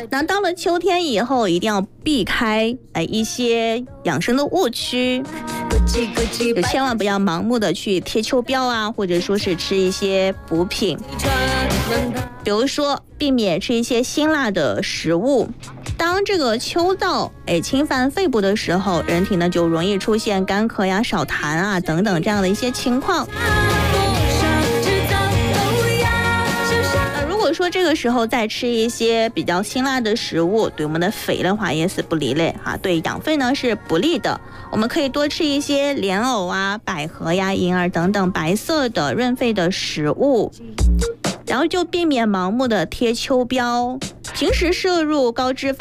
那到了秋天以后，一定要避开一些养生的误区，就千万不要盲目的去贴秋膘啊，或者说是吃一些补品，比如说避免吃一些辛辣的食物。当这个秋燥侵犯肺部的时候，人体呢就容易出现干咳呀、少痰啊等等这样的一些情况。如果说这个时候再吃一些比较辛辣的食物，对我们的肺的话也是不利的啊，对养肺呢是不利的。我们可以多吃一些莲藕啊、百合呀、银耳等等白色的润肺的食物，然后就避免盲目的贴秋膘，平时摄入高脂肪